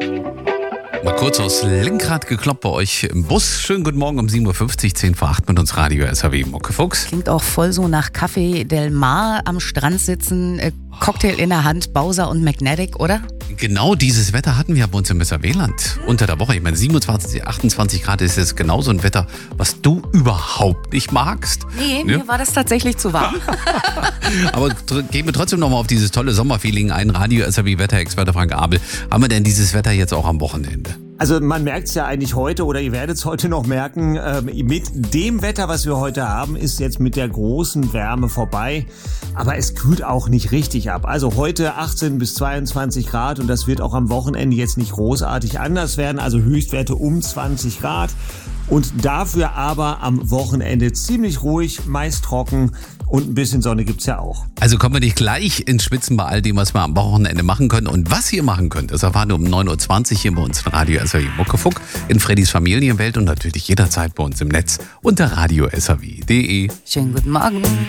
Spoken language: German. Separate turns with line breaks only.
Mal kurz aus Lenkrad gekloppt bei euch im Bus. Schönen guten Morgen um 7.50 Uhr, 10 vor 8 mit uns Radio SAW Muckefuchs.
Klingt auch voll so nach Café Del Mar, am Strand sitzen, Cocktail in der Hand, Bowser und Magnetic, oder?
Genau dieses Wetter hatten wir bei uns im Weserweland unter der Woche. Ich meine, 27, 28 Grad ist jetzt genau so ein Wetter, was du überhaupt nicht magst.
Nee, mir war das tatsächlich zu warm.
Aber gehen wir trotzdem nochmal auf dieses tolle Sommerfeeling ein. Radio SAW Wetterexperte Frank Abel. Haben wir denn dieses Wetter jetzt auch am Wochenende?
Also man merkt es ja eigentlich heute oder ihr werdet es heute noch merken, mit dem Wetter, was wir heute haben, ist jetzt mit der großen Wärme vorbei. Aber es kühlt auch nicht richtig ab. Also heute 18 bis 22 Grad und das wird auch am Wochenende jetzt nicht großartig anders werden. Also Höchstwerte um 20 Grad. Und dafür aber am Wochenende ziemlich ruhig, meist trocken und ein bisschen Sonne gibt's ja auch.
Also kommen wir nicht gleich ins Schwitzen bei all dem, was wir am Wochenende machen können. Und was ihr machen könnt, das erfahren wir um 9.20 Uhr hier bei uns in Radio SAW Muckefuck, in Freddys Familienwelt und natürlich jederzeit bei uns im Netz unter radiosaw.de.
Schönen guten Morgen.